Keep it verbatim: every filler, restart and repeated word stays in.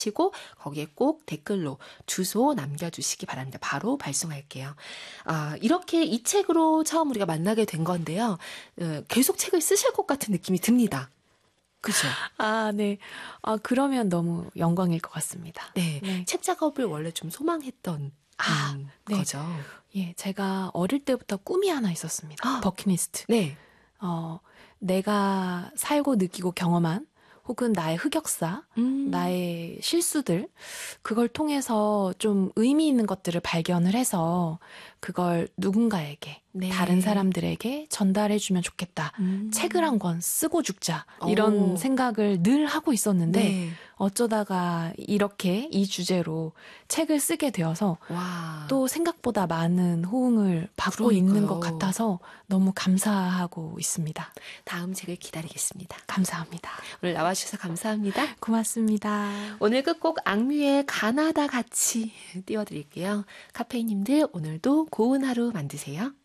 치고 거기에 꼭 댓글로 주소 남겨주시기 바랍니다. 바로 발송할게요. 아, 이렇게 이 책으로 처음 우리가 만나게 된 건데요. 어, 계속 책을 쓰실 것 같은 느낌이 듭니다. 그죠? 아, 네. 아, 그러면 너무 영광일 것 같습니다. 네. 네. 책 작업을 원래 좀 소망했던 아, 음, 네. 거죠. 예, 제가 어릴 때부터 꿈이 하나 있었습니다. 아, 버킷리스트. 네. 어, 내가 살고 느끼고 경험한 혹은 나의 흑역사, 음. 나의 실수들, 그걸 통해서 좀 의미 있는 것들을 발견을 해서 그걸 누군가에게, 네. 다른 사람들에게 전달해주면 좋겠다. 음. 책을 한 권 쓰고 죽자. 이런 오. 생각을 늘 하고 있었는데 네. 어쩌다가 이렇게 이 주제로 책을 쓰게 되어서 와. 또 생각보다 많은 호응을 받고 그러니까요. 있는 것 같아서 너무 감사하고 있습니다. 다음 책을 기다리겠습니다. 감사합니다. 오늘 나와주셔서 감사합니다. 고맙습니다. 오늘 끝곡 악뮤의 가나다 같이 띄워드릴게요. 카페인님들 오늘도 고운 하루 만드세요.